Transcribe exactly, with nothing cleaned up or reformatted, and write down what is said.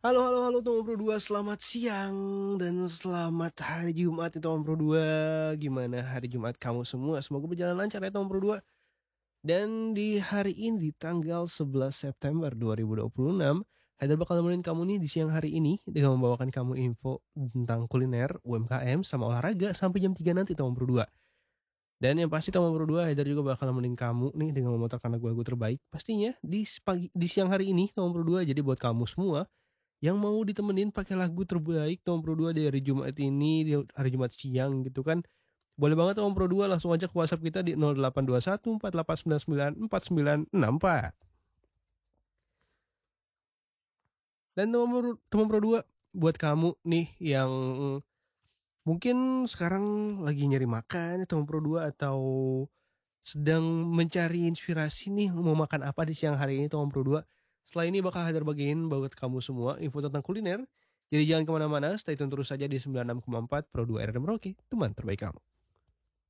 Halo halo halo teman Pro dua, selamat siang dan selamat hari Jumat nih teman Pro dua. Gimana hari Jumat kamu semua? Semoga berjalan lancar ya teman Pro dua. Dan di hari ini tanggal sebelas September dua ribu dua puluh enam, Haidar bakal nemenin kamu nih di siang hari ini dengan membawakan kamu info tentang kuliner, U M K M, sama olahraga sampai jam tiga nanti teman Pro dua. Dan yang pasti teman Pro dua, Haidar juga bakal nemenin kamu nih dengan memutarkan lagu-lagu terbaik pastinya di pagi di siang hari ini teman Pro dua. Jadi buat kamu semua yang mau ditemenin pakai lagu terbaik Tom Pro dua di hari Jumat ini, di hari Jumat siang gitu kan. Boleh banget Tom Pro dua langsung aja ke WhatsApp kita di nol delapan dua satu empat delapan sembilan sembilan empat sembilan enam empat. Dan teman Pro, teman Pro dua, buat kamu nih yang mungkin sekarang lagi nyari makan teman Pro dua atau sedang mencari inspirasi nih mau makan apa di siang hari ini teman Pro dua. Setelah ini bakal Hadar bagiin buat kamu semua info tentang kuliner. Jadi jangan kemana-mana, stay tune terus saja di sembilan puluh enam koma empat Pro dua R R Merauke, teman terbaik kamu.